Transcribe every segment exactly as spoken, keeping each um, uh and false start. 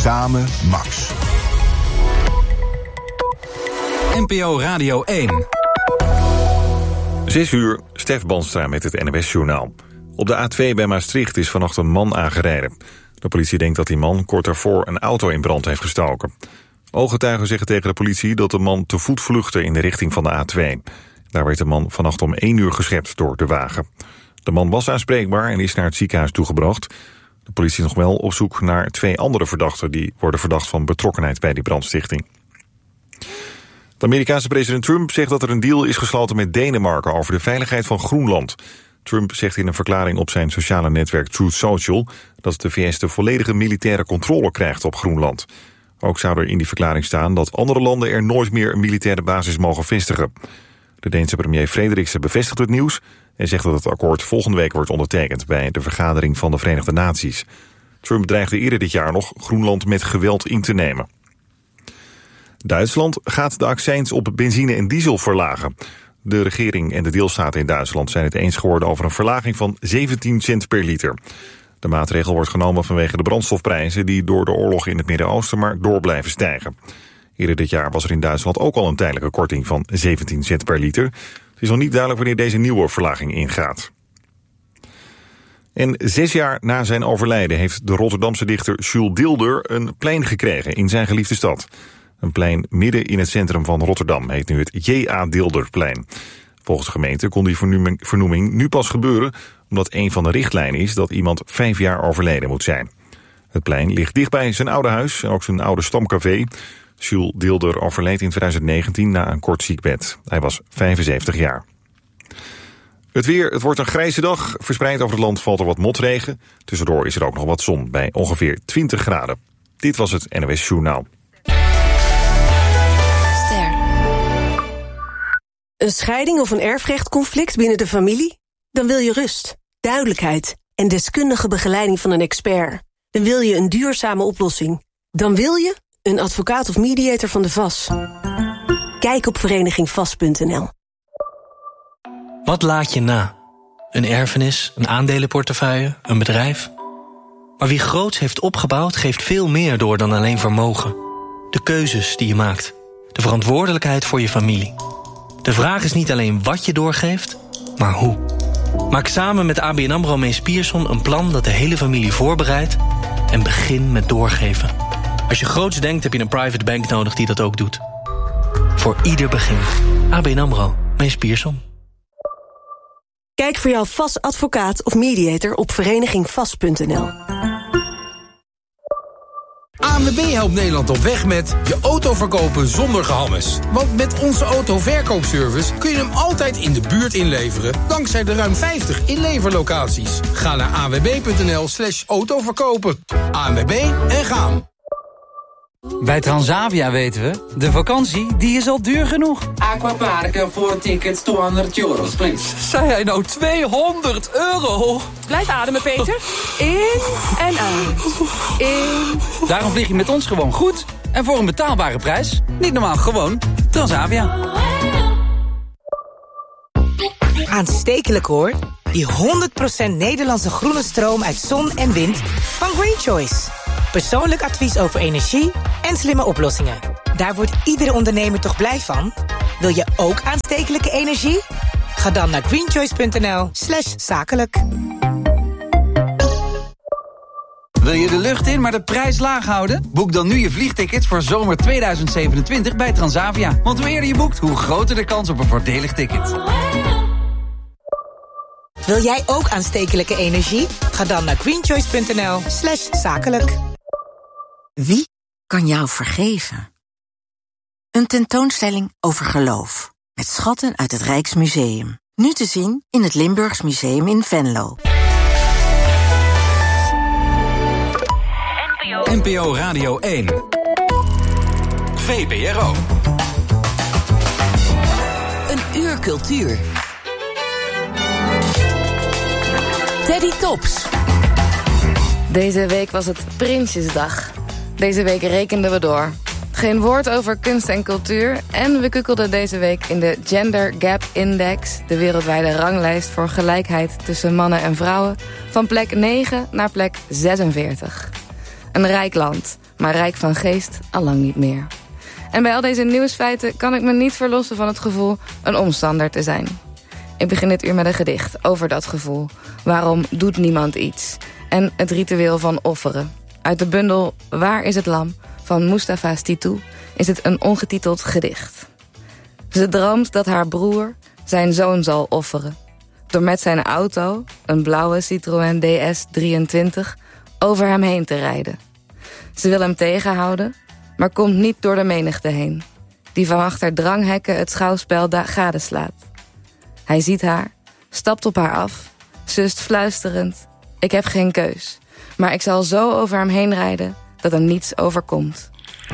Samen Max. N P O Radio één. Zes uur, Stef Banstra met het N O S-journaal. Op de A twee bij Maastricht is vannacht een man aangereden. De politie denkt dat die man kort daarvoor een auto in brand heeft gestoken. Ooggetuigen zeggen tegen de politie dat de man te voet vluchtte in de richting van de A twee. Daar werd de man vannacht om één uur geschept door de wagen. De man was aanspreekbaar en is naar het ziekenhuis toegebracht. De politie is nog wel op zoek naar twee andere verdachten die worden verdacht van betrokkenheid bij die brandstichting. De Amerikaanse president Trump zegt dat er een deal is gesloten met Denemarken over de veiligheid van Groenland. Trump zegt in een verklaring op zijn sociale netwerk Truth Social dat de V S de volledige militaire controle krijgt op Groenland. Ook zou er in die verklaring staan dat andere landen er nooit meer een militaire basis mogen vestigen. De Deense premier Frederiksen bevestigt het nieuws en zegt dat het akkoord volgende week wordt ondertekend bij de vergadering van de Verenigde Naties. Trump dreigde eerder dit jaar nog Groenland met geweld in te nemen. Duitsland gaat de accijns op benzine en diesel verlagen. De regering en de deelstaten in Duitsland zijn het eens geworden over een verlaging van zeventien cent per liter. De maatregel wordt genomen vanwege de brandstofprijzen die door de oorlog in het Midden-Oosten maar door blijven stijgen. Eerder dit jaar was er in Duitsland ook al een tijdelijke korting van zeventien cent per liter. Het is nog niet duidelijk wanneer deze nieuwe verlaging ingaat. En zes jaar na zijn overlijden heeft de Rotterdamse dichter Jules Deelder een plein gekregen in zijn geliefde stad. Een plein midden in het centrum van Rotterdam heet nu het J A Deelderplein. Volgens de gemeente kon die vernoeming, vernoeming nu pas gebeuren omdat een van de richtlijnen is dat iemand vijf jaar overleden moet zijn. Het plein ligt dichtbij zijn oude huis en ook zijn oude stamcafé. Jules Deelder overleed in twintig negentien na een kort ziekbed. Hij was vijfenzeventig jaar. Het weer, het wordt een grijze dag. Verspreid over het land valt er wat motregen. Tussendoor is er ook nog wat zon bij ongeveer twintig graden. Dit was het N O S Journaal. Een scheiding of een erfrechtconflict binnen de familie? Dan wil je rust, duidelijkheid en deskundige begeleiding van een expert. Dan wil je een duurzame oplossing. Dan wil je een advocaat of mediator van de V A S. Kijk op vereniging vast punt n l. Wat laat je na? Een erfenis, een aandelenportefeuille, een bedrijf? Maar wie groots heeft opgebouwd, geeft veel meer door dan alleen vermogen. De keuzes die je maakt. De verantwoordelijkheid voor je familie. De vraag is niet alleen wat je doorgeeft, maar hoe. Maak samen met A B N AMRO Mees Pierson een plan dat de hele familie voorbereidt en begin met doorgeven. Als je groots denkt, heb je een private bank nodig die dat ook doet. Voor ieder begin. A B N AMRO Mees Pierson. Kijk voor jouw V A S-advocaat of mediator op vereniging vast punt n l. A N W B helpt Nederland op weg met je auto verkopen zonder gehammes. Want met onze autoverkoopservice kun je hem altijd in de buurt inleveren, dankzij de ruim vijftig inleverlocaties. Ga naar a n w b punt n l slash autoverkopen. A N W B en gaan. Bij Transavia weten we, de vakantie die is al duur genoeg. Aquaparken voor tickets tweehonderd euro, please. Zei hij nou tweehonderd euro? Blijf ademen, Peter. In en uit. In. Daarom vlieg je met ons gewoon goed. En voor een betaalbare prijs. Niet normaal, gewoon Transavia. Aanstekelijk hoor. Die honderd procent Nederlandse groene stroom uit zon en wind van Green Choice. Persoonlijk advies over energie en slimme oplossingen. Daar wordt iedere ondernemer toch blij van? Wil je ook aanstekelijke energie? Ga dan naar greenchoice punt n l slash zakelijk. Wil je de lucht in, maar de prijs laag houden? Boek dan nu je vliegtickets voor zomer tweeduizend zevenentwintig bij Transavia. Want hoe eerder je boekt, hoe groter de kans op een voordelig ticket. Wil jij ook aanstekelijke energie? Ga dan naar greenchoice punt n l slash zakelijk. Wie kan jou vergeven? Een tentoonstelling over geloof. Met schatten uit het Rijksmuseum. Nu te zien in het Limburgs Museum in Venlo. N P O Radio één. V P R O. Een uur cultuur. Teddy Tops. Deze week was het Prinsjesdag. Deze week rekenden we door. Geen woord over kunst en cultuur. En we kukkelden deze week in de Gender Gap Index, de wereldwijde ranglijst voor gelijkheid tussen mannen en vrouwen, van plek negen naar plek zesenveertig. Een rijk land, maar rijk van geest allang niet meer. En bij al deze nieuwsfeiten kan ik me niet verlossen van het gevoel een omstander te zijn. Ik begin dit uur met een gedicht over dat gevoel. Waarom doet niemand iets? En het ritueel van offeren. Uit de bundel Waar is het lam? Van Mustafa Stitu is het een ongetiteld gedicht. Ze droomt dat haar broer zijn zoon zal offeren. Door met zijn auto, een blauwe Citroën D S drieëntwintig, over hem heen te rijden. Ze wil hem tegenhouden, maar komt niet door de menigte heen, die van achter dranghekken het schouwspel gadeslaat. Hij ziet haar, stapt op haar af, sust fluisterend: ik heb geen keus, maar ik zal zo over hem heen rijden dat er niets overkomt.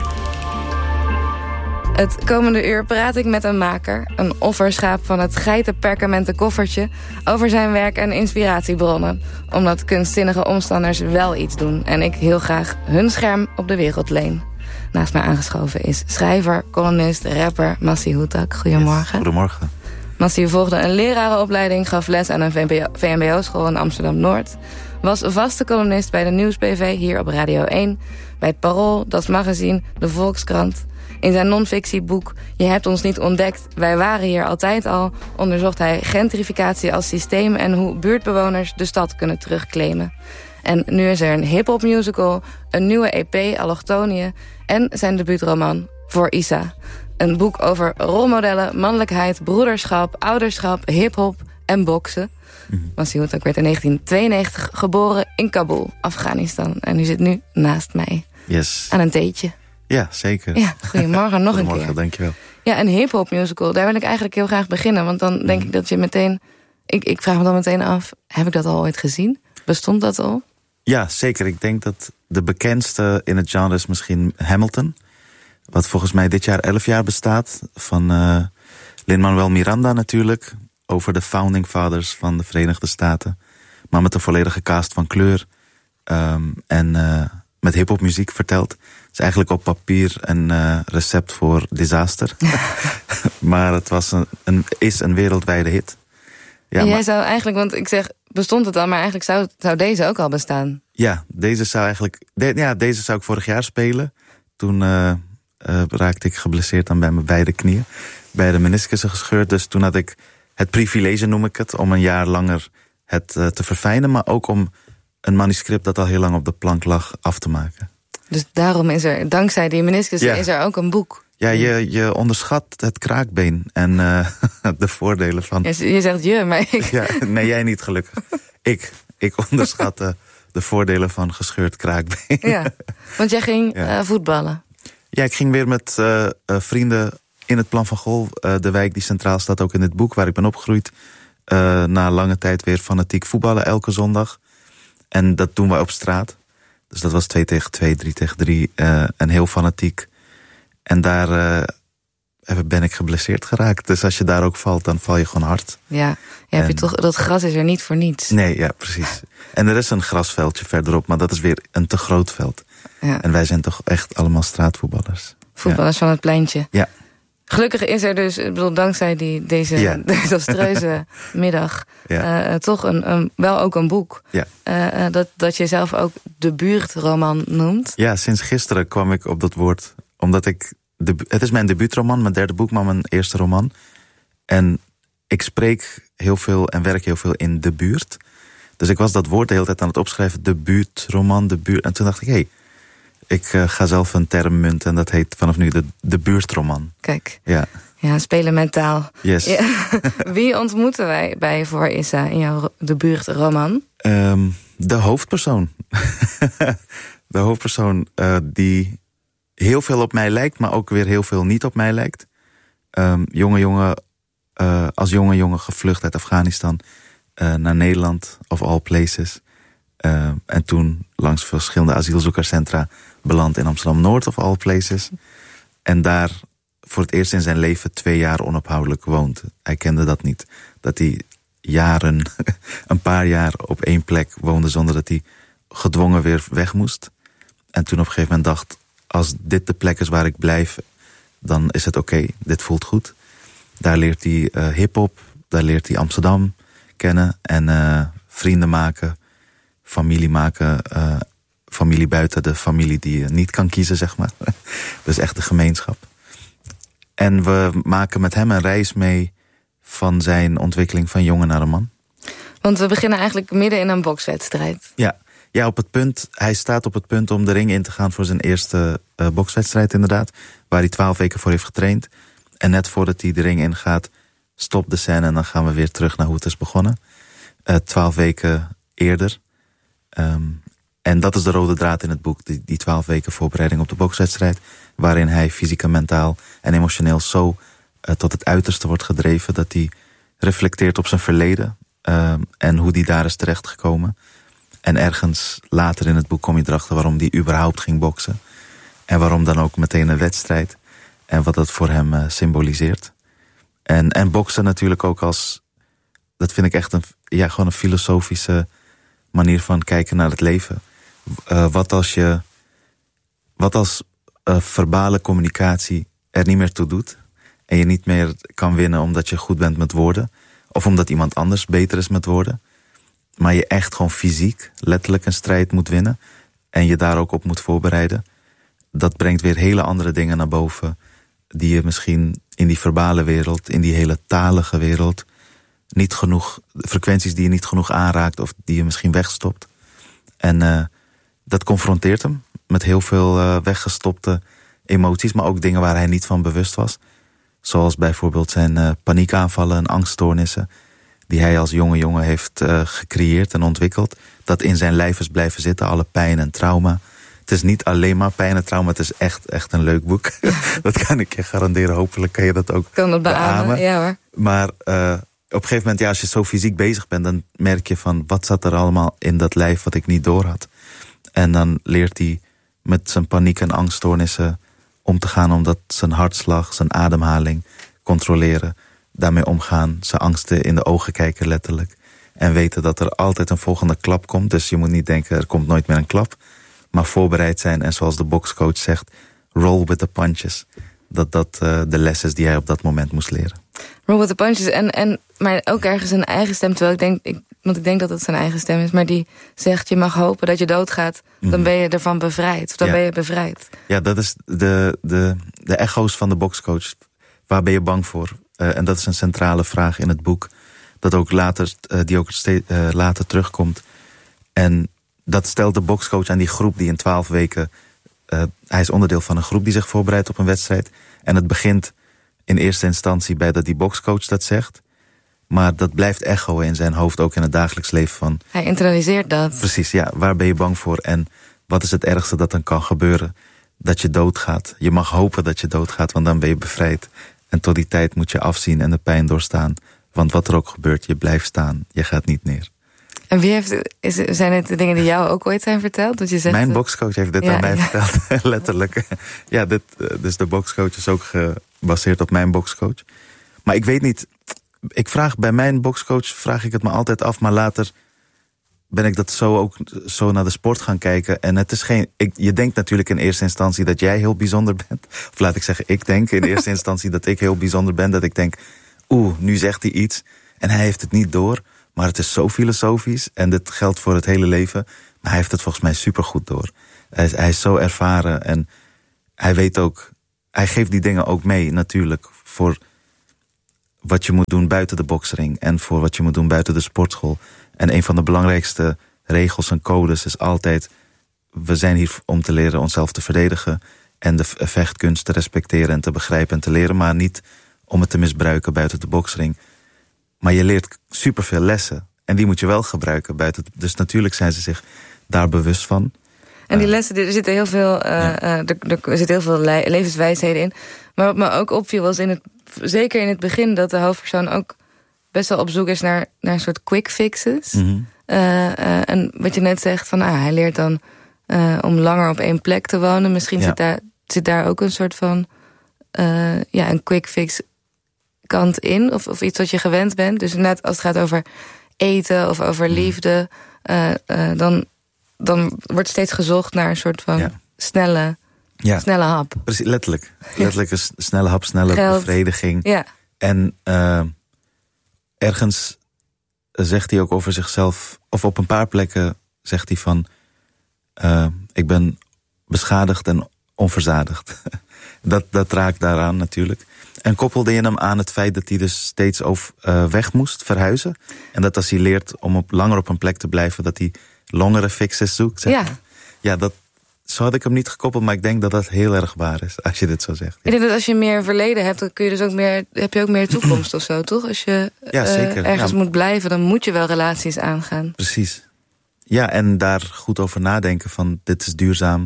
Het komende uur praat ik met een maker, een offerschaap van het geitenperkamenten koffertje, over zijn werk en inspiratiebronnen, omdat kunstzinnige omstanders wel iets doen en ik heel graag hun scherm op de wereld leen. Naast mij aangeschoven is schrijver, columnist, rapper Massi Hoetak. Goedemorgen. Yes, goedemorgen. Massi volgde een lerarenopleiding, gaf les aan een V M B O-school in Amsterdam-Noord, was vaste columnist bij de Nieuws-B V hier op Radio één, bij het Parool, Das Magazine, de Volkskrant. In zijn non-fictieboek Je hebt ons niet ontdekt, wij waren hier altijd al, onderzocht hij gentrificatie als systeem en hoe buurtbewoners de stad kunnen terugclaimen. En nu is er een hip-hop musical, een nieuwe E P, Allochtonië, en zijn debuutroman Voor Isa. Een boek over rolmodellen, mannelijkheid, broederschap, ouderschap, hip-hop en boksen. Mm-hmm. Massi Hoetak werd in negentien tweeënnegentig geboren in Kabul, Afghanistan. En u zit nu naast mij. Yes. Aan een theetje. Ja, zeker. Ja, goedemorgen, nog een keer. Goedemorgen, dankjewel. Ja, een hip-hop musical, daar wil ik eigenlijk heel graag beginnen. Want dan denk ik dat je meteen... Ik, ik vraag me dan meteen af, heb ik dat al ooit gezien? Bestond dat al? Ja, zeker. Ik denk dat de bekendste in het genre is misschien Hamilton. Wat volgens mij dit jaar elf jaar bestaat. Van uh, Lin-Manuel Miranda natuurlijk. Over de founding fathers van de Verenigde Staten. Maar met een volledige cast van kleur. Um, en uh, met hip-hop muziek verteld. Het is eigenlijk op papier een uh, recept voor disaster. Maar het was een, een, is een wereldwijde hit. Ja, en jij maar, zou eigenlijk, want ik zeg, bestond het al, maar eigenlijk zou, zou deze ook al bestaan. Ja, deze zou eigenlijk, de, ja, deze zou ik vorig jaar spelen. Toen uh, uh, raakte ik geblesseerd aan bij mijn beide knieën. Beide meniscussen gescheurd. Dus toen had ik het privilege, noem ik het, om een jaar langer het uh, te verfijnen. Maar ook om een manuscript dat al heel lang op de plank lag af te maken. Dus daarom is er, dankzij die meniscus, ja. is er ook een boek. Ja, je, je onderschat het kraakbeen en uh, de voordelen van... Ja, je zegt je, maar ik... Ja, nee, jij niet gelukkig. Ik, ik onderschat uh, de voordelen van gescheurd kraakbeen. Ja, want jij ging ja. uh, voetballen. Ja, ik ging weer met uh, uh, vrienden in het Plan van Gol. Uh, de wijk die centraal staat ook in dit boek waar ik ben opgegroeid. Uh, na lange tijd weer fanatiek voetballen elke zondag. En dat doen wij op straat. Dus dat was twee tegen twee, drie tegen drie. Uh, en heel fanatiek. En daar uh, ben ik geblesseerd geraakt. Dus als je daar ook valt, dan val je gewoon hard. Ja, ja heb je toch, dat gras is er niet voor niets. Nee, ja, precies. En er is een grasveldje verderop, maar dat is weer een te groot veld. Ja. En wij zijn toch echt allemaal straatvoetballers. Voetballers ja. van het pleintje. Ja. Gelukkig is er dus, ik bedoel, dankzij die, deze ja. desastreuze middag... Ja. Uh, toch een, een, wel ook een boek. Ja. Uh, dat, dat je zelf ook de buurtroman noemt. Ja, sinds gisteren kwam ik op dat woord. Omdat ik... De, het is mijn debuutroman, mijn derde boek, maar mijn eerste roman. En ik spreek heel veel en werk heel veel in de buurt. Dus ik was dat woord de hele tijd aan het opschrijven. De buurtroman, de buurt. En toen dacht ik, hé, hey, ik uh, ga zelf een term munten. En dat heet vanaf nu de, de buurtroman. Kijk. Ja. Ja, spelen met taal. Yes. Ja. Wie ontmoeten wij bij Voor Isa in jouw debuutroman? Um, de hoofdpersoon. De hoofdpersoon uh, die heel veel op mij lijkt, maar ook weer heel veel niet op mij lijkt. Um, jonge jongen, uh, als jonge jongen gevlucht uit Afghanistan uh, naar Nederland, of all places. Uh, en toen langs verschillende asielzoekerscentra beland in Amsterdam-Noord, of all places. En daar voor het eerst in zijn leven twee jaar onophoudelijk woont. Hij kende dat niet. Dat hij jaren, een paar jaar op één plek woonde zonder dat hij gedwongen weer weg moest. En toen op een gegeven moment dacht, als dit de plek is waar ik blijf, dan is het oké, okay, dit voelt goed. Daar leert hij uh, hiphop, daar leert hij Amsterdam kennen en uh, vrienden maken, familie maken, uh, familie buiten de familie die je niet kan kiezen, zeg maar. Dus echt de gemeenschap. En we maken met hem een reis mee van zijn ontwikkeling van jongen naar een man. Want we beginnen eigenlijk midden in een bokswedstrijd. Ja, ja op het punt, hij staat op het punt om de ring in te gaan voor zijn eerste uh, bokswedstrijd inderdaad. Waar hij twaalf weken voor heeft getraind. En net voordat hij de ring ingaat, stopt de scène en dan gaan we weer terug naar hoe het is begonnen. Uh, twaalf weken eerder. Um, en dat is de rode draad in het boek. Die, die twaalf weken voorbereiding op de bokswedstrijd. Waarin hij fysiek en mentaal en emotioneel zo uh, tot het uiterste wordt gedreven. Dat hij reflecteert op zijn verleden. Uh, en hoe die daar is terechtgekomen. En ergens later in het boek kom je erachter waarom hij überhaupt ging boksen. En waarom dan ook meteen een wedstrijd. En wat dat voor hem uh, symboliseert. En, en boksen natuurlijk ook als... Dat vind ik echt een, ja, gewoon een filosofische manier van kijken naar het leven. Uh, wat als je... Wat als uh, verbale communicatie er niet meer toe doet. En je niet meer kan winnen omdat je goed bent met woorden. Of omdat iemand anders beter is met woorden. Maar je echt gewoon fysiek, letterlijk een strijd moet winnen. En je daar ook op moet voorbereiden. Dat brengt weer hele andere dingen naar boven. Die je misschien in die verbale wereld, in die hele talige wereld... niet genoeg, frequenties die je niet genoeg aanraakt of die je misschien wegstopt. En uh, dat confronteert hem met heel veel uh, weggestopte emoties... maar ook dingen waar hij niet van bewust was. Zoals bijvoorbeeld zijn uh, paniekaanvallen en angststoornissen... die hij als jonge jongen heeft uh, gecreëerd en ontwikkeld... dat in zijn lijf is blijven zitten, alle pijn en trauma. Het is niet alleen maar pijn en trauma, het is echt, echt een leuk boek. Ja. Dat kan ik je garanderen, hopelijk kan je dat ook kan dat beamen. beamen. Ja, hoor. Maar uh, op een gegeven moment, ja, als je zo fysiek bezig bent... dan merk je van, wat zat er allemaal in dat lijf wat ik niet door had. En dan leert hij met zijn paniek en angststoornissen om te gaan... omdat zijn hartslag, zijn ademhaling controleren... daarmee omgaan, zijn angsten in de ogen kijken letterlijk... en weten dat er altijd een volgende klap komt. Dus je moet niet denken, er komt nooit meer een klap... maar voorbereid zijn en zoals de bokscoach zegt... roll with the punches. Dat dat uh, de les is die hij op dat moment moest leren. Roll with the punches. En, en, maar ook ergens een eigen stem. Terwijl ik denk, ik, want ik denk dat het zijn eigen stem is. Maar die zegt, je mag hopen dat je doodgaat. Mm-hmm. Dan ben je ervan bevrijd. Of dan ja. ben je bevrijd. Ja, dat is de, de, de echo's van de bokscoach. Waar ben je bang voor? Uh, en dat is een centrale vraag in het boek. Dat ook later, uh, die ook steeds, uh, later terugkomt. En dat stelt de bokscoach aan die groep die in twaalf weken... Uh, hij is onderdeel van een groep die zich voorbereidt op een wedstrijd. En het begint in eerste instantie bij dat die bokscoach dat zegt. Maar dat blijft echoen in zijn hoofd, ook in het dagelijks leven van... Hij internaliseert dat. Precies, ja. Waar ben je bang voor? En wat is het ergste dat dan kan gebeuren? Dat je doodgaat. Je mag hopen dat je doodgaat, want dan ben je bevrijd. En tot die tijd moet je afzien en de pijn doorstaan. Want wat er ook gebeurt, je blijft staan. Je gaat niet neer. En wie heeft, is, zijn het de dingen die jou ook ooit zijn verteld? Dat je zegt, mijn bokscoach heeft dit ja, aan mij ja. verteld, letterlijk. Ja, dit, dus de bokscoach is ook gebaseerd op mijn bokscoach. Maar ik weet niet, ik vraag bij mijn bokscoach, vraag ik het me altijd af... maar later ben ik dat zo ook zo naar de sport gaan kijken. En het is geen, ik, je denkt natuurlijk in eerste instantie dat jij heel bijzonder bent. Of laat ik zeggen, ik denk in eerste instantie dat ik heel bijzonder ben. Dat ik denk, oeh, nu zegt hij iets en hij heeft het niet door... Maar het is zo filosofisch en dit geldt voor het hele leven. Maar hij heeft het volgens mij supergoed door. Hij is, hij is zo ervaren en hij weet ook... Hij geeft die dingen ook mee natuurlijk voor wat je moet doen buiten de boksring... en voor wat je moet doen buiten de sportschool. En een van de belangrijkste regels en codes is altijd... we zijn hier om te leren onszelf te verdedigen... en de vechtkunst te respecteren en te begrijpen en te leren... maar niet om het te misbruiken buiten de boksring... Maar je leert superveel lessen. En die moet je wel gebruiken buiten. Dus natuurlijk zijn ze zich daar bewust van. En die lessen, er zitten heel veel, uh, ja. uh, er, er zitten heel veel le- levenswijsheden in. Maar wat me ook opviel was in het, zeker in het begin... dat de hoofdpersoon ook best wel op zoek is naar, naar een soort quick fixes. Mm-hmm. Uh, uh, en wat je net zegt, van, ah, hij leert dan uh, om langer op één plek te wonen. Misschien ja. zit, daar, zit daar ook een soort van uh, ja, een quick fix... kant in, of, of iets wat je gewend bent. Dus net als het gaat over eten of over liefde... Uh, uh, dan, dan wordt steeds gezocht naar een soort van ja. snelle, ja. snelle hap. Precies, letterlijk. Letterlijk een snelle hap, snelle Geld. bevrediging. Ja. En uh, ergens zegt hij ook over zichzelf... of op een paar plekken zegt hij van... Uh, ik ben beschadigd en onverzadigd. dat, dat raakt daaraan natuurlijk. En koppelde je hem aan het feit dat hij dus steeds over, uh, weg moest, verhuizen. En dat als hij leert om op, langer op een plek te blijven, dat hij langere fixes zoekt. Zeg ja. maar. Ja, dat, zo had ik hem niet gekoppeld, maar ik denk dat dat heel erg waar is, als je dit zo zegt. Ja. Ik denk dat als je meer verleden hebt, dan kun je dus ook meer, heb je ook meer toekomst of zo, toch? Als je ja, zeker. Uh, ergens ja. moet blijven, dan moet je wel relaties aangaan. Precies. Ja, en daar goed over nadenken van, dit is duurzaam.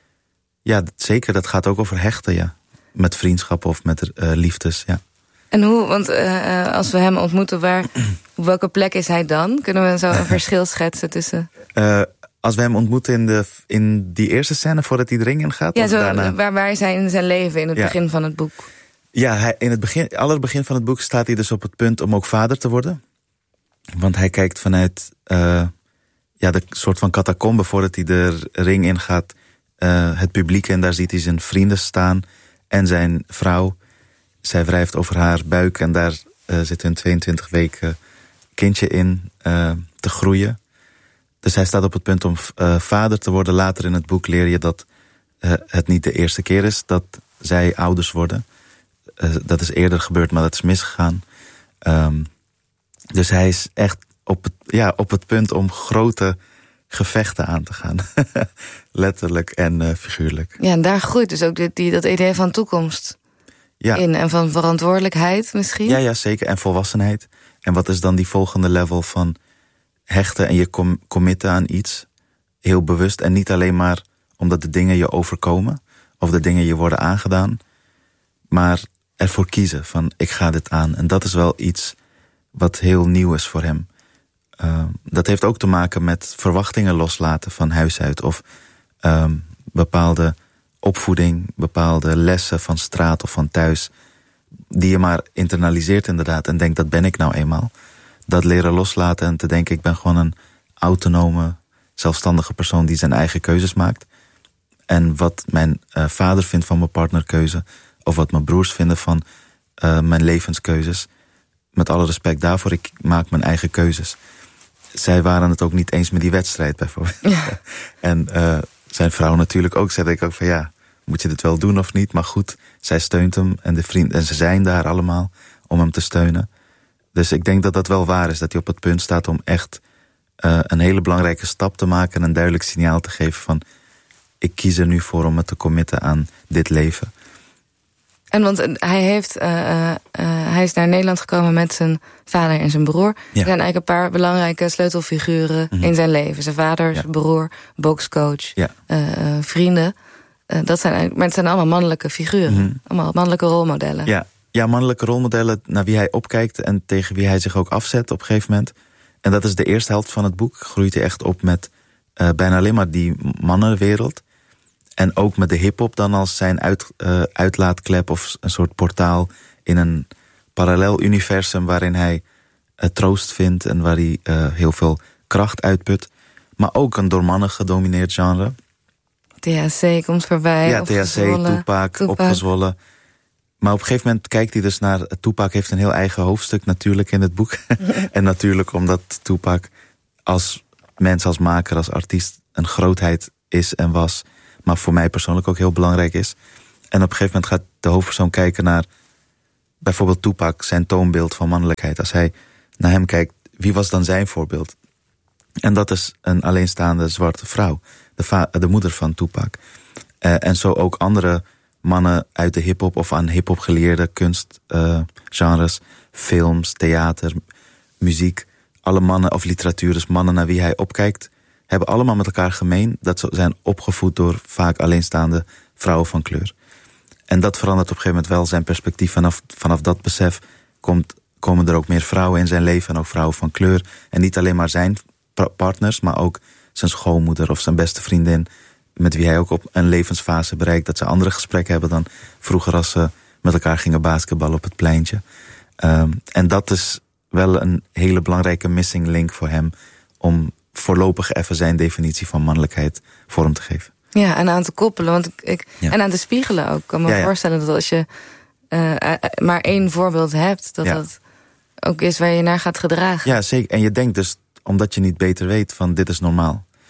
Ja, dat, zeker, dat gaat ook over hechten, ja. Met vriendschappen of met uh, liefdes, ja. En hoe, want uh, als we hem ontmoeten, waar, op welke plek is hij dan? Kunnen we zo een verschil schetsen tussen... Uh, als we hem ontmoeten in, de, in die eerste scène voordat hij de ring in gaat? Ja, of zo, daarna? waar, waar is hij in zijn leven in het ja. begin van het boek? Ja, hij, in het begin, allerbegin van het boek staat hij dus op het punt om ook vader te worden. Want hij kijkt vanuit uh, ja, de soort van catacombe voordat hij de ring ingaat. Uh, het publiek en daar ziet hij zijn vrienden staan en zijn vrouw. Zij wrijft over haar buik en daar uh, zit een tweeëntwintig weken kindje in uh, te groeien. Dus hij staat op het punt om uh, vader te worden. Later in het boek leer je dat uh, het niet de eerste keer is dat zij ouders worden. Uh, dat is eerder gebeurd, maar dat is misgegaan. Um, dus hij is echt op het, ja, op het punt om grote gevechten aan te gaan. Letterlijk en uh, figuurlijk. Ja, en daar groeit dus ook die, die, dat idee van toekomst ja. in. En van verantwoordelijkheid misschien. Ja, ja, zeker. En volwassenheid. En wat is dan die volgende level van hechten en je com- committen aan iets. Heel bewust. En niet alleen maar omdat de dingen je overkomen. Of de dingen je worden aangedaan. Maar ervoor kiezen van ik ga dit aan. En dat is wel iets wat heel nieuw is voor hem. Uh, dat heeft ook te maken met verwachtingen loslaten van huis uit. Of um, bepaalde opvoeding, bepaalde lessen van straat of van thuis. Die je maar internaliseert inderdaad. En denkt dat ben ik nou eenmaal. Dat leren loslaten en te denken ik ben gewoon een autonome, zelfstandige persoon die zijn eigen keuzes maakt. En wat mijn uh, vader vindt van mijn partnerkeuze. Of wat mijn broers vinden van uh, mijn levenskeuzes. Met alle respect daarvoor, ik maak mijn eigen keuzes. Zij waren het ook niet eens met die wedstrijd bijvoorbeeld. Ja. En uh, zijn vrouw natuurlijk ook. Zei ik ook van ja, moet je dit wel doen of niet? Maar goed, zij steunt hem en de vriend, en ze zijn daar allemaal om hem te steunen. Dus ik denk dat dat wel waar is. Dat hij op het punt staat om echt uh, een hele belangrijke stap te maken. En een duidelijk signaal te geven van ik kies er nu voor om me te committen aan dit leven. En want hij, heeft, uh, uh, uh, hij is naar Nederland gekomen met zijn vader en zijn broer. Ja. Er zijn eigenlijk een paar belangrijke sleutelfiguren mm-hmm. in zijn leven. Zijn vader, ja. zijn broer, bokscoach, ja. uh, uh, vrienden. Uh, dat zijn, maar het zijn allemaal mannelijke figuren. Mm-hmm. Allemaal mannelijke rolmodellen. Ja. ja, mannelijke rolmodellen naar wie hij opkijkt en tegen wie hij zich ook afzet op een gegeven moment. En dat is de eerste helft van het boek. Groeit hij echt op met uh, bijna alleen maar die mannenwereld. En ook met de hiphop dan als zijn uit, uh, uitlaatklep of een soort portaal in een parallel universum waarin hij uh, troost vindt en waar hij uh, heel veel kracht uitput. Maar ook een door mannen gedomineerd genre. T H C komt voorbij. Ja, T H C, Tupac, Tupac, opgezwollen. Maar op een gegeven moment kijkt hij dus naar... Tupac heeft een heel eigen hoofdstuk natuurlijk in het boek. En natuurlijk omdat Tupac als mens, als maker, als artiest een grootheid is en was... maar voor mij persoonlijk ook heel belangrijk is. En op een gegeven moment gaat de hoofdpersoon kijken naar... bijvoorbeeld Tupac, zijn toonbeeld van mannelijkheid. Als hij naar hem kijkt, wie was dan zijn voorbeeld? En dat is een alleenstaande zwarte vrouw. De, va- de moeder van Tupac. Uh, en zo ook andere mannen uit de hiphop... of aan hiphop geleerde kunstgenres... Uh, films, theater, muziek. Alle mannen of literatuur, dus mannen naar wie hij opkijkt... hebben allemaal met elkaar gemeen dat ze zijn opgevoed door vaak alleenstaande vrouwen van kleur. En dat verandert op een gegeven moment wel zijn perspectief. Vanaf, vanaf dat besef komt, komen er ook meer vrouwen in zijn leven en ook vrouwen van kleur. En niet alleen maar zijn partners, maar ook zijn schoonmoeder of zijn beste vriendin, met wie hij ook op een levensfase bereikt dat ze andere gesprekken hebben dan vroeger als ze met elkaar gingen basketballen op het pleintje. Um, en dat is wel een hele belangrijke missing link voor hem om voorlopig even zijn definitie van mannelijkheid vorm te geven. Ja, en aan te koppelen. Want ik, ik, ja. En aan te spiegelen ook. Ik kan me ja, ja. voorstellen dat als je uh, maar één voorbeeld hebt... dat ja. dat ook is waar je naar gaat gedragen. Ja, zeker. En je denkt dus, omdat je niet beter weet, van dit is normaal.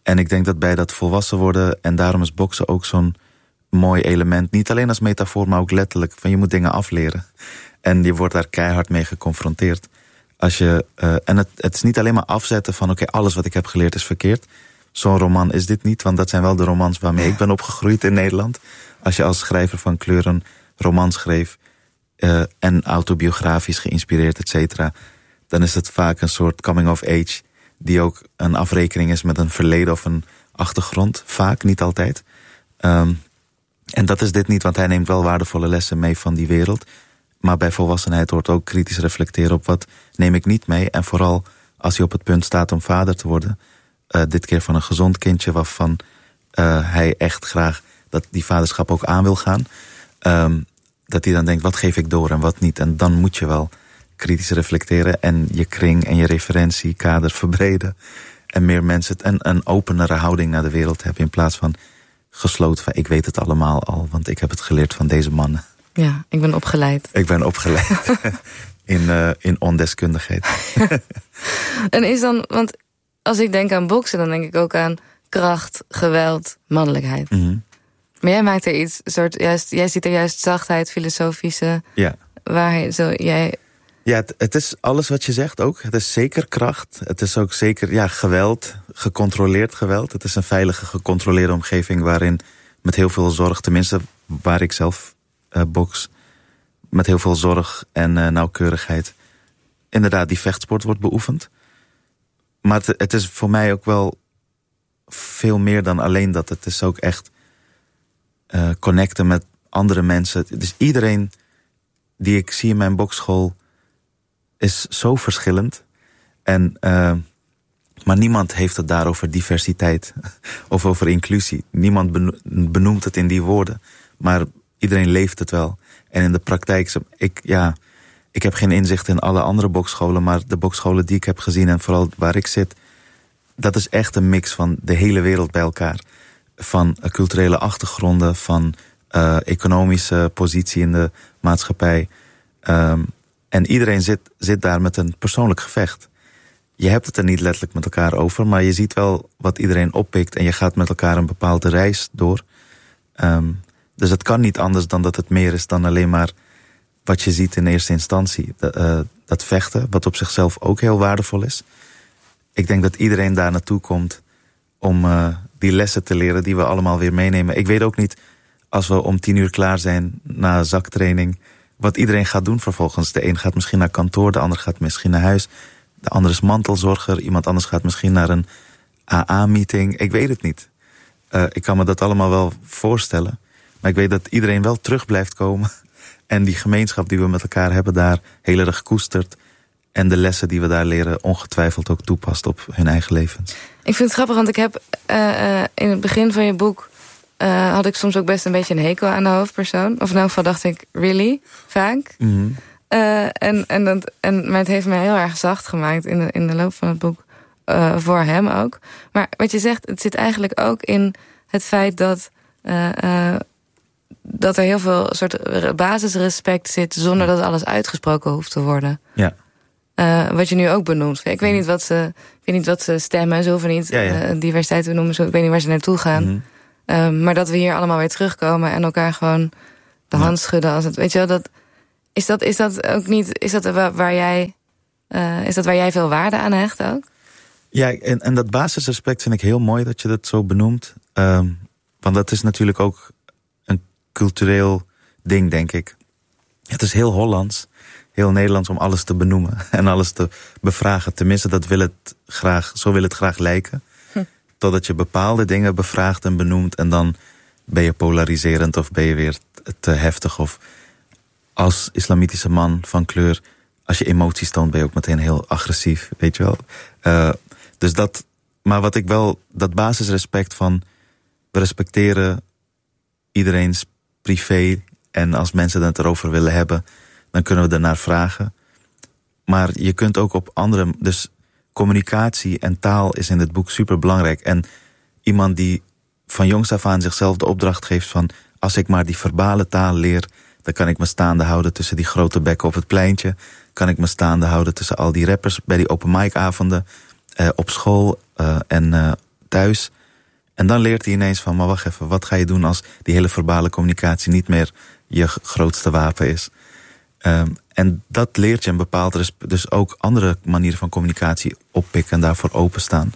En ik denk dat bij dat volwassen worden, en daarom is boksen ook zo'n mooi element. Niet alleen als metafoor, maar ook letterlijk. Van je moet dingen afleren. En je wordt daar keihard mee geconfronteerd. Als je, uh, en het, het is niet alleen maar afzetten van oké, okay, alles wat ik heb geleerd is verkeerd. Zo'n roman is dit niet, want dat zijn wel de romans waarmee ik ben opgegroeid in Nederland. Als je als schrijver van kleur een roman schreef, uh, en autobiografisch geïnspireerd, et cetera, dan is het vaak een soort coming of age die ook een afrekening is met een verleden of een achtergrond. Vaak, niet altijd. Um, en dat is dit niet, want hij neemt wel waardevolle lessen mee van die wereld. Maar bij volwassenheid hoort ook kritisch reflecteren op wat neem ik niet mee. En vooral als hij op het punt staat om vader te worden. Uh, dit keer van een gezond kindje waarvan uh, hij echt graag dat die vaderschap ook aan wil gaan. Um, dat hij dan denkt, wat geef ik door en wat niet. En dan moet je wel kritisch reflecteren en je kring en je referentiekader verbreden. En meer mensen en een openere houding naar de wereld hebben in plaats van gesloten van ik weet het allemaal al, want ik heb het geleerd van deze mannen. Ja, ik ben opgeleid. Ik ben opgeleid in, uh, in ondeskundigheid. En is dan, want als ik denk aan boksen, dan denk ik ook aan kracht, geweld, mannelijkheid. Mm-hmm. Maar jij maakt er iets, soort, juist, jij ziet er juist zachtheid, filosofische, ja. waarheid, zo, jij... Ja, het, het is alles wat je zegt ook. Het is zeker kracht. Het is ook zeker ja, geweld, gecontroleerd geweld. Het is een veilige, gecontroleerde omgeving waarin met heel veel zorg, tenminste waar ik zelf uh, boks, met heel veel zorg en uh, nauwkeurigheid inderdaad die vechtsport wordt beoefend. Maar het, het is voor mij ook wel veel meer dan alleen dat. Het is ook echt uh, connecten met andere mensen. Dus iedereen die ik zie in mijn bokschool is zo verschillend. En, uh, maar niemand heeft het daar over diversiteit of over inclusie. Niemand benoemt het in die woorden. Maar iedereen leeft het wel. En in de praktijk, ik, ja, ik heb geen inzicht in alle andere bokscholen, maar de bokscholen die ik heb gezien en vooral waar ik zit, dat is echt een mix van de hele wereld bij elkaar. Van uh, culturele achtergronden, van uh, economische positie in de maatschappij. Um, En iedereen zit, zit daar met een persoonlijk gevecht. Je hebt het er niet letterlijk met elkaar over, maar je ziet wel wat iedereen oppikt en je gaat met elkaar een bepaalde reis door. Um, dus het kan niet anders dan dat het meer is dan alleen maar wat je ziet in eerste instantie. De, uh, dat vechten, wat op zichzelf ook heel waardevol is. Ik denk dat iedereen daar naartoe komt om uh, die lessen te leren die we allemaal weer meenemen. Ik weet ook niet, als we om tien uur klaar zijn na zaktraining, wat iedereen gaat doen vervolgens. De een gaat misschien naar kantoor, de ander gaat misschien naar huis. De ander is mantelzorger, iemand anders gaat misschien naar een A A-meeting. Ik weet het niet. Uh, ik kan me dat allemaal wel voorstellen. Maar ik weet dat iedereen wel terug blijft komen. En die gemeenschap die we met elkaar hebben daar heel erg koestert. En de lessen die we daar leren ongetwijfeld ook toepast op hun eigen levens. Ik vind het grappig, want ik heb uh, uh, in het begin van je boek Uh, had ik soms ook best een beetje een hekel aan de hoofdpersoon. Of in elk geval dacht ik, really? Vaak. Mm-hmm. Uh, en, en, dat, en, maar het heeft me heel erg zacht gemaakt in de, in de loop van het boek. Uh, voor hem ook. Maar wat je zegt, het zit eigenlijk ook in het feit dat, uh, uh, dat er heel veel soort basisrespect zit zonder dat alles uitgesproken hoeft te worden. Ja. Uh, wat je nu ook benoemt. Ik weet niet wat ze, ik weet niet wat ze stemmen. Ze hoeven niet ja, ja. Uh, diversiteit te noemen. Zo, ik weet niet waar ze naartoe gaan. Mm-hmm. Um, maar dat we hier allemaal weer terugkomen en elkaar gewoon de hand schudden als het, weet je wel, dat is dat is dat ook niet, is dat waar, waar jij uh, is dat waar jij veel waarde aan hecht ook? Ja, en, en dat basisrespect vind ik heel mooi dat je dat zo benoemt, um, want dat is natuurlijk ook een cultureel ding, denk ik. Het is heel Hollands, heel Nederlands om alles te benoemen en alles te bevragen. Tenminste, dat wil het graag, zo wil het graag lijken. Totdat je bepaalde dingen bevraagt en benoemt en dan ben je polariserend of ben je weer te heftig. Of als islamitische man van kleur, als je emoties toont, ben je ook meteen heel agressief, weet je wel. Uh, dus dat, maar wat ik wel, dat basisrespect van, we respecteren iedereen's privé en als mensen het erover willen hebben, dan kunnen we ernaar vragen. Maar je kunt ook op andere, dus communicatie en taal is in het boek super belangrijk. En iemand die van jongs af aan zichzelf de opdracht geeft van, als ik maar die verbale taal leer, dan kan ik me staande houden tussen die grote bekken op het pleintje. Kan ik me staande houden tussen al die rappers bij die open mic avonden, uh, op school uh, en uh, thuis. En dan leert hij ineens van, maar wacht even, wat ga je doen als die hele verbale communicatie niet meer je grootste wapen is? Um, en dat leert je een bepaald, dus ook andere manieren van communicatie oppikken en daarvoor openstaan.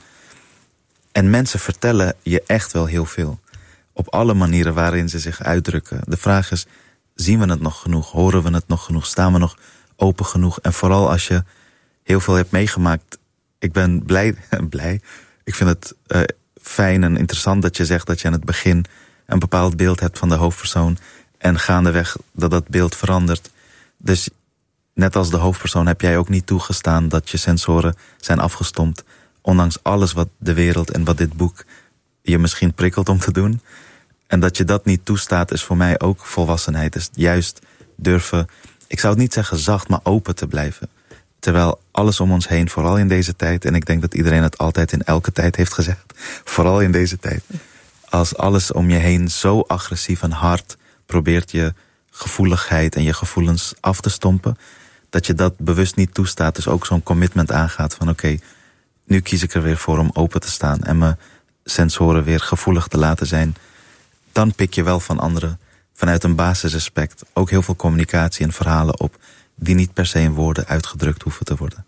En mensen vertellen je echt wel heel veel. Op alle manieren waarin ze zich uitdrukken. De vraag is, zien we het nog genoeg? Horen we het nog genoeg? Staan we nog open genoeg? En vooral als je heel veel hebt meegemaakt. Ik ben blij, blij. Ik vind het uh, fijn en interessant dat je zegt dat je aan het begin een bepaald beeld hebt van de hoofdpersoon. En gaandeweg dat dat beeld verandert. Dus net als de hoofdpersoon heb jij ook niet toegestaan dat je sensoren zijn afgestompt. Ondanks alles wat de wereld en wat dit boek je misschien prikkelt om te doen. En dat je dat niet toestaat is voor mij ook volwassenheid. Dus juist durven, ik zou het niet zeggen zacht, maar open te blijven. Terwijl alles om ons heen, vooral in deze tijd, en ik denk dat iedereen het altijd in elke tijd heeft gezegd, vooral in deze tijd. Als alles om je heen zo agressief en hard probeert je gevoeligheid en je gevoelens af te stompen, dat je dat bewust niet toestaat. Dus ook zo'n commitment aangaat van oké, okay, nu kies ik er weer voor om open te staan en mijn sensoren weer gevoelig te laten zijn. Dan pik je wel van anderen vanuit een basisrespect ook heel veel communicatie en verhalen op die niet per se in woorden uitgedrukt hoeven te worden.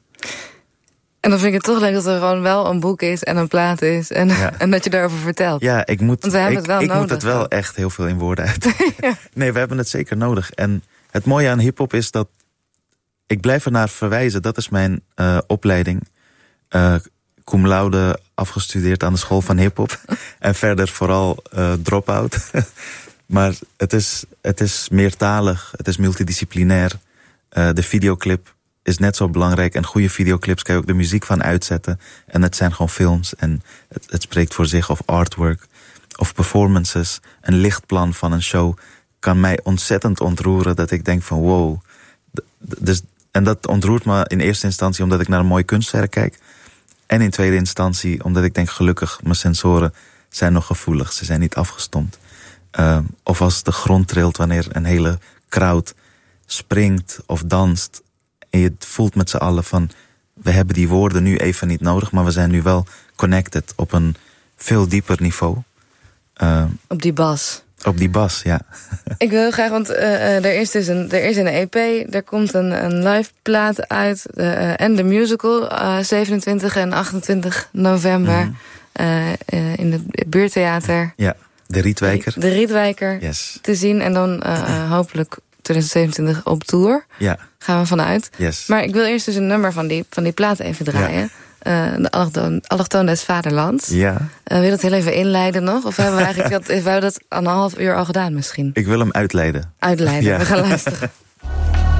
En dan vind ik het toch leuk dat er gewoon wel een boek is en een plaat is en, ja. en dat je daarover vertelt. Ja, ik moet, Want we hebben ik, het wel ik nodig. moet het wel echt heel veel in woorden uit. ja. Nee, we hebben het zeker nodig. En het mooie aan hiphop is dat ik blijf er naar verwijzen. Dat is mijn uh, opleiding. Uh, cum laude afgestudeerd aan de school van hiphop. en verder vooral uh, drop-out. maar het is, het is meertalig, het is multidisciplinair. Uh, de videoclip is net zo belangrijk. En goede videoclips kan je ook de muziek van uitzetten. En het zijn gewoon films. En het, het spreekt voor zich. Of artwork. Of performances. Een lichtplan van een show kan mij ontzettend ontroeren. Dat ik denk van wow. Dus, en dat ontroert me in eerste instantie omdat ik naar een mooi kunstwerk kijk. En in tweede instantie omdat ik denk gelukkig mijn sensoren zijn nog gevoelig. Ze zijn niet afgestompt. Uh, of als de grond trilt wanneer een hele crowd springt of danst. En je voelt met z'n allen van, we hebben die woorden nu even niet nodig, maar we zijn nu wel connected op een veel dieper niveau. Uh, op die bas. Op die bas, ja. Ik wil heel graag, want uh, er is dus een, er is een E P, er komt een, een live plaat uit uh, en de musical uh, zevenentwintig en achtentwintig november mm-hmm. uh, uh, in het buurtheater. Ja, de Rietwijker. De Rietwijker yes. te zien en dan uh, uh, hopelijk twintig zevenentwintig op tour. Ja. Gaan we vanuit. Yes. Maar ik wil eerst dus een nummer van die, van die plaat even draaien. Ja. Uh, de allochtoon, allochtoon des vaderlands. Ja. Uh, wil je dat heel even inleiden nog? Of hebben we eigenlijk dat, hebben we dat een half uur al gedaan misschien? Ik wil hem uitleiden. Uitleiden, ja. We gaan luisteren.